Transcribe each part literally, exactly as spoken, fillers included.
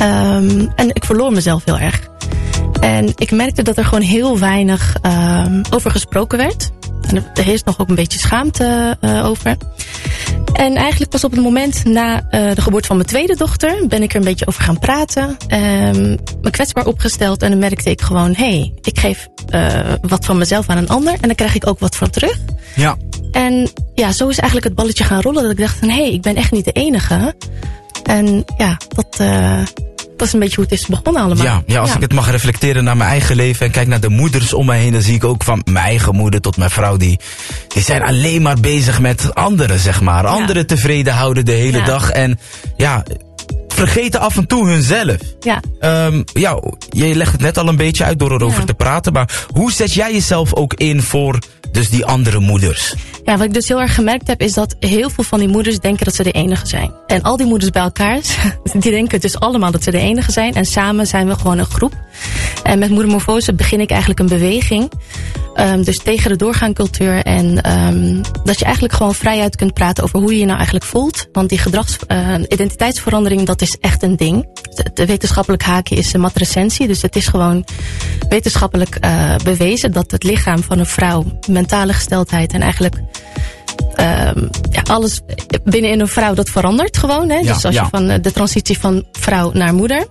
Um, en ik verloor mezelf heel erg. En ik merkte dat er gewoon heel weinig um, over gesproken werd. En er heerst nog ook een beetje schaamte uh, over. En eigenlijk pas op het moment na uh, de geboorte van mijn tweede dochter ben ik er een beetje over gaan praten. Um, me kwetsbaar opgesteld en dan merkte ik gewoon, hé, hey, ik geef uh, wat van mezelf aan een ander en dan krijg ik ook wat van terug. Ja. En ja, zo is eigenlijk het balletje gaan rollen dat ik dacht van, hé, hey, ik ben echt niet de enige. En ja, dat... Uh, Dat is een beetje hoe het is begonnen allemaal. Ja, ja als ja. ik het mag reflecteren naar mijn eigen leven en kijk naar de moeders om mij heen, dan zie ik ook van mijn eigen moeder tot mijn vrouw, die, die zijn alleen maar bezig met anderen, zeg maar. Anderen ja. tevreden houden de hele ja. dag en ja, vergeten af en toe hunzelf. Ja. Um, ja, je legt het net al een beetje uit door erover ja. te praten, maar hoe zet jij jezelf ook in voor dus die andere moeders? Ja, wat ik dus heel erg gemerkt heb, is dat heel veel van die moeders denken dat ze de enige zijn. En al die moeders bij elkaar, die denken dus allemaal dat ze de enige zijn. En samen zijn we gewoon een groep. En met Moedermorfose begin ik eigenlijk een beweging. Um, dus tegen de doorgaancultuur. En um, dat je eigenlijk gewoon vrijuit kunt praten over hoe je je nou eigenlijk voelt. Want die gedrags, uh, identiteitsverandering, dat is echt een ding. De wetenschappelijk haakje is de matrescensie. Dus het is gewoon wetenschappelijk uh, bewezen dat het lichaam van een vrouw, mentale gesteldheid en eigenlijk Um, ja, alles binnenin een vrouw dat verandert gewoon. Hè? Ja, dus als ja. je van uh, de transitie van vrouw naar moeder.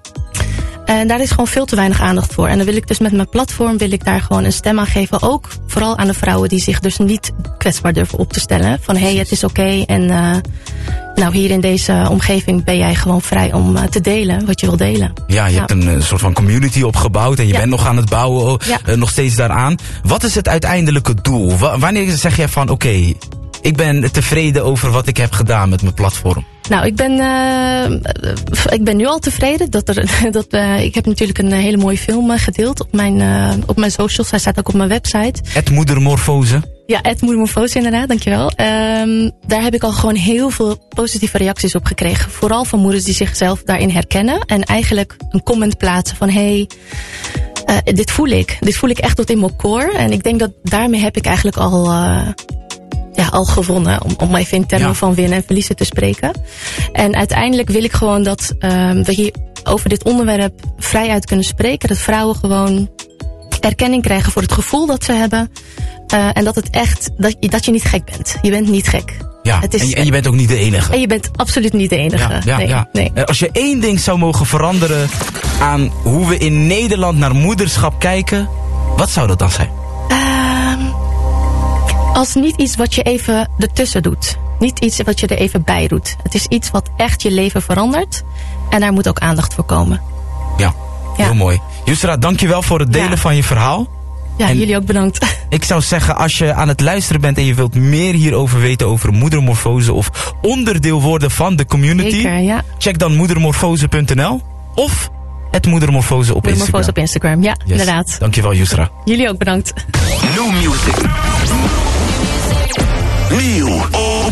En daar is gewoon veel te weinig aandacht voor. En dan wil ik dus met mijn platform wil ik daar gewoon een stem aan geven. Ook vooral aan de vrouwen die zich dus niet kwetsbaar durven op te stellen. Van hé, hey, het is oké. Okay en uh, nou, hier in deze omgeving ben jij gewoon vrij om uh, te delen wat je wil delen. Ja, je ja. hebt een uh, soort van community opgebouwd en je ja. bent nog aan het bouwen, ja. uh, nog steeds daaraan. Wat is het uiteindelijke doel? W- wanneer zeg jij van oké, okay, ik ben tevreden over wat ik heb gedaan met mijn platform? Nou, ik ben, uh, ik ben nu al tevreden. Dat er, dat, uh, ik heb natuurlijk een hele mooie film uh, gedeeld op mijn, uh, op mijn socials. Hij staat ook op mijn website. Het Moedermorfose. Ja, het Moedermorfose inderdaad, dankjewel. Um, daar heb ik al gewoon heel veel positieve reacties op gekregen. Vooral van moeders die zichzelf daarin herkennen. En eigenlijk een comment plaatsen van hé, hey, uh, dit voel ik. Dit voel ik echt tot in mijn core. En ik denk dat daarmee heb ik eigenlijk al... Uh, Ja, al gewonnen, om, om even in termen ja. van winnen en verliezen te spreken. En uiteindelijk wil ik gewoon dat um, we hier over dit onderwerp vrijuit kunnen spreken. Dat vrouwen gewoon erkenning krijgen voor het gevoel dat ze hebben. Uh, en dat het echt, dat, dat je niet gek bent. Je bent niet gek. Ja, het is, en, je, en je bent ook niet de enige. En je bent absoluut niet de enige. Ja, ja, nee, ja. Nee. Als je één ding zou mogen veranderen aan hoe we in Nederland naar moederschap kijken, wat zou dat dan zijn? Um, Als niet iets wat je even ertussen doet. Niet iets wat je er even bij doet. Het is iets wat echt je leven verandert. En daar moet ook aandacht voor komen. Ja, ja. Heel mooi. Yusra, dankjewel voor het delen ja. van je verhaal. Ja, en jullie ook bedankt. Ik zou zeggen, als je aan het luisteren bent en je wilt meer hierover weten over Moedermorfose of onderdeel worden van de community. Zeker, ja. Check dan moedermorfose punt n l of het Moedermorfose op Moedermorfose Instagram. op Instagram, ja, yes. inderdaad. Dankjewel, Yusra. Jullie ook bedankt. New music. New.